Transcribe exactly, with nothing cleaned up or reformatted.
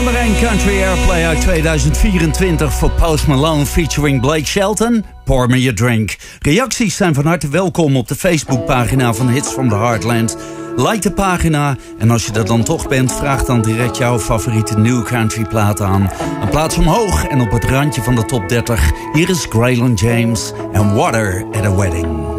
nummer één Country Airplay uit tweeduizend vierentwintig voor Post Malone featuring Blake Shelton. Pour me your drink. Reacties zijn van harte welkom op de Facebookpagina van Hits from the Heartland. Like de pagina en als je er dan toch bent, vraag dan direct jouw favoriete New Country plaat aan. Een plaats omhoog en op het randje van de top dertig. Hier is Graylin James en Water at a Wedding.